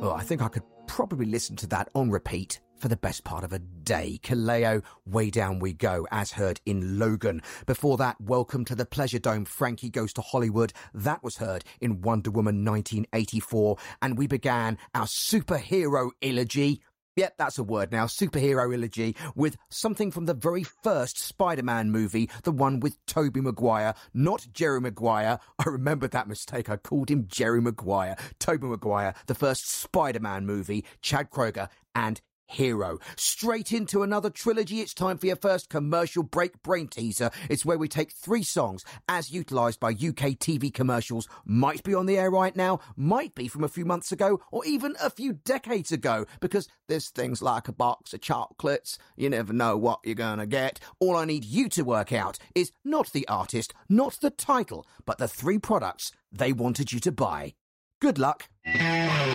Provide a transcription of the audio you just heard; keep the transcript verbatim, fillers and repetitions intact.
Oh, I think I could probably listen to that on repeat for the best part of a day. Kaleo, Way Down We Go, as heard in Logan. Before that, Welcome to the Pleasure Dome, Frankie Goes to Hollywood. That was heard in Wonder Woman nineteen eighty-four. And we began our superhero elegy. Yep, that's a word now, superhero elegy, with something from the very first Spider-Man movie, the one with Tobey Maguire, not Jerry Maguire. I remember that mistake, I called him Jerry Maguire. Tobey Maguire, the first Spider-Man movie, Chad Kroger, and Hero. Straight into another trilogy. It's time for your first commercial break brain teaser. It's where we take three songs as utilised by U K T V commercials, might be on the air right now, might be from a few months ago, or even a few decades ago, because there's things like a box of chocolates. You never know what you're gonna get. All I need you to work out is not the artist, not the title, but the three products they wanted you to buy. Good luck.